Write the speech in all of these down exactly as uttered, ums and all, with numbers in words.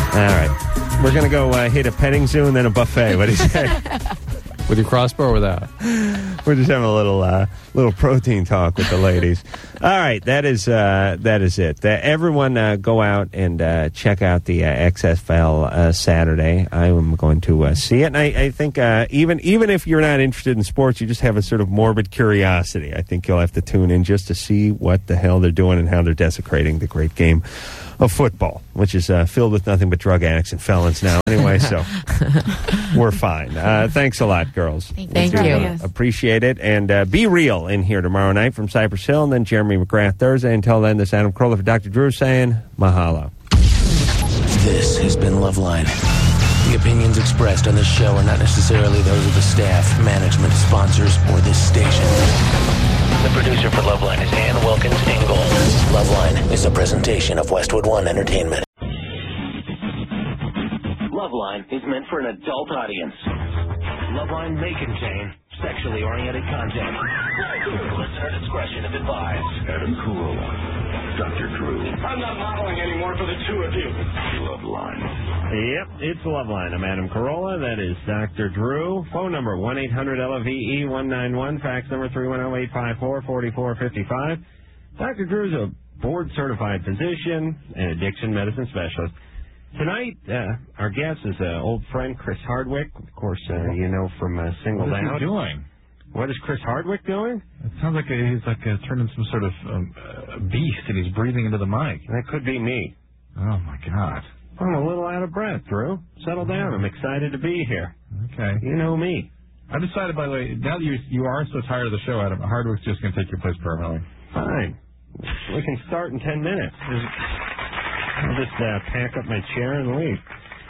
All right. We're going to go uh, hit a petting zoo and then a buffet. What do you say? With your crossbow or without? We're just having a little uh, little protein talk with the ladies. All right, that is uh, that is it. Uh, everyone uh, go out and uh, check out the uh, X F L uh, Saturday. I am going to uh, see it. And I, I think uh, even even if you're not interested in sports, you just have a sort of morbid curiosity. I think you'll have to tune in just to see what the hell they're doing and how they're desecrating the great game of football, which is uh, filled with nothing but drug addicts and felons now anyway, so we're fine. Uh, thanks a lot, girls. Thank, Thank you. you. Uh, appreciate it. And uh, Be Real in here tomorrow night from Cypress Hill, and then Jeremy McGrath Thursday. Until then, this is Adam Carolla for Doctor Drew saying mahalo. This has been Loveline. The opinions expressed on this show are not necessarily those of the staff, management, sponsors, or this station. The producer for Loveline is Ann Wilkins Ingold. Loveline is a presentation of Westwood One Entertainment. Loveline is meant for an adult audience. Loveline may contain sexually oriented content. Listener discretion is advised. Adam Carolla, Doctor Drew. I'm not modeling anymore for the two of you. Loveline. Yep, it's Loveline. I'm Adam Carolla. That is Doctor Drew. Phone number one eight hundred L O V E one nine one. Fax number three one zero, eight five four, four four five five. Doctor Drew's a board-certified physician and addiction medicine specialist. Tonight, uh, our guest is an uh, old friend, Chris Hardwick. Of course, uh, you know from uh, Singled What is Out. he doing? What is Chris Hardwick doing? It sounds like a, he's like a, turned into some sort of um, uh, beast, and he's breathing into the mic. That could be me. Oh, my God. I'm a little out of breath, Drew. Settle down. I'm excited to be here. Okay. You know me. I decided, by the way, now that you, you are so tired of the show, Adam, Hardwick's just going to take your place permanently. Fine. We can start in ten minutes. I'll just uh, pack up my chair and leave.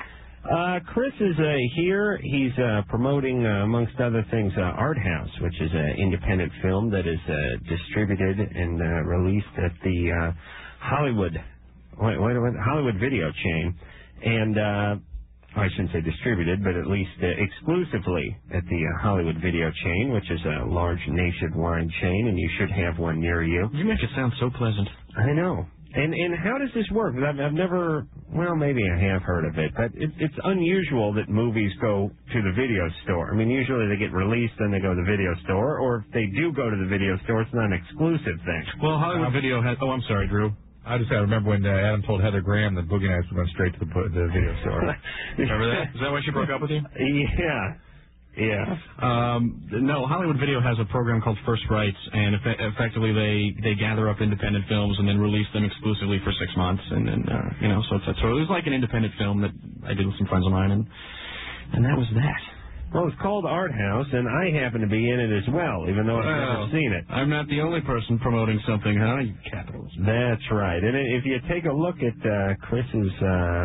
Uh, Chris is uh, here. He's uh, promoting, uh, amongst other things, uh, Art House, which is an independent film that is uh, distributed and uh, released at the uh, Hollywood wait, wait, wait, Hollywood video chain. And uh, I shouldn't say distributed, but at least uh, exclusively at the uh, Hollywood video chain, which is a large nationwide chain, and you should have one near you. You make it sound so pleasant. I know. And and how does this work? I've, I've never, well, maybe I have heard of it, but it, it's unusual that movies go to the video store. I mean, usually they get released, then they go to the video store, or if they do go to the video store, it's not an exclusive thing. Well, Hollywood Video has... Oh, I'm sorry, Drew. I just I remember when uh, Adam told Heather Graham that Boogie Nights were going straight to the, the video store. Remember that? Is that why she broke up with you? Yeah. Yeah. Um, no, Hollywood Video has a program called First Rights, and eff- effectively they, they gather up independent films and then release them exclusively for six months. And then, uh, you know, so, it's, so it was like an independent film that I did with some friends of mine, and and that was that. Well, it's called Art House, and I happen to be in it as well, even though I've well, never seen it. I'm not the only person promoting something, huh? You capitals. That's right. And if you take a look at uh, Chris's uh,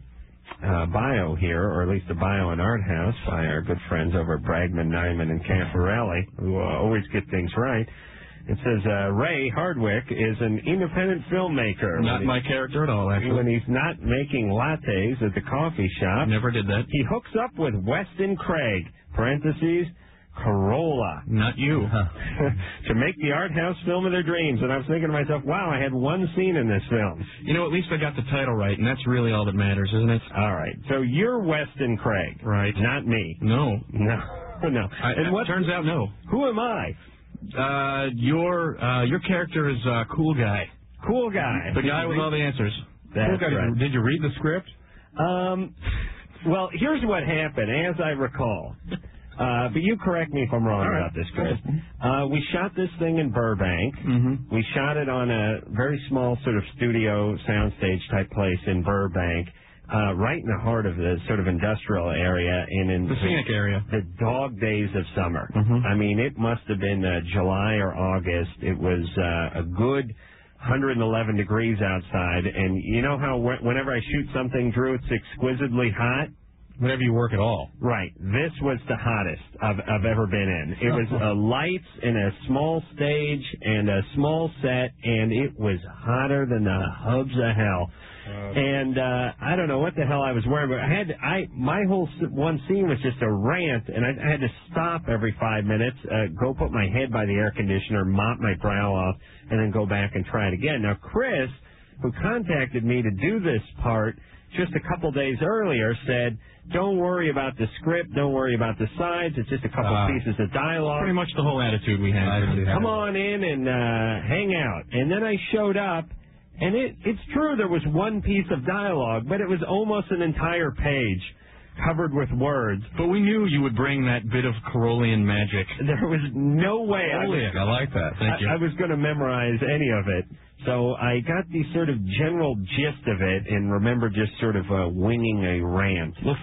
uh, bio here, or at least the bio in Art House by our good friends over at Bragman, Nyman, and Caffarelli, who uh, always get things right, it says uh, Ray Hardwick is an independent filmmaker. Not my character at all, actually. When he's not making lattes at the coffee shop. Never did that. He hooks up with Weston Craig, parentheses, Carolla. Not you. to make the art house film of their dreams. And I was thinking to myself, wow, I had one scene in this film. You know, at least I got the title right, and that's really all that matters, isn't it? All right. So you're Weston Craig. Right. Not me. No. No. No. I, and what turns out, no. Who am I? Uh, your uh, your character is uh, cool guy. Cool guy. The guy with all the answers. That's cool guy. right. Did you read the script? Um. Well, here's what happened, as I recall. Uh, but you correct me if I'm wrong right. about this, Chris. Uh, we shot this thing in Burbank. Mm-hmm. We shot it on a very small sort of studio soundstage type place in Burbank. Uh, right in the heart of the sort of industrial area and in the scenic area. The dog days of summer. Mm-hmm. I mean, it must have been uh, July or August. It was uh, a good one hundred eleven degrees outside. And you know how wh- whenever I shoot something, Drew, it's exquisitely hot? Whenever you work at all. Right. This was the hottest I've, I've ever been in. It was uh, lights and a small stage and a small set, and it was hotter than the hubs of hell. Uh, and uh, I don't know what the hell I was wearing, but I had to, I my whole one scene was just a rant, and I, I had to stop every five minutes, uh, go put my head by the air conditioner, mop my brow off, and then go back and try it again. Now, Chris, who contacted me to do this part, just a couple days earlier, said, don't worry about the script, don't worry about the sides, it's just a couple Uh, pieces of dialogue. Pretty much the whole attitude we had. Come on in and uh, hang out. And then I showed up, and it, it's true there was one piece of dialogue, but it was almost an entire page covered with words. But we knew you would bring that bit of Carolian magic. There was no way I was, I like that. Thank you. I, I was going to memorize any of it. So I got the sort of general gist of it and remember just sort of uh, winging a rant. Well,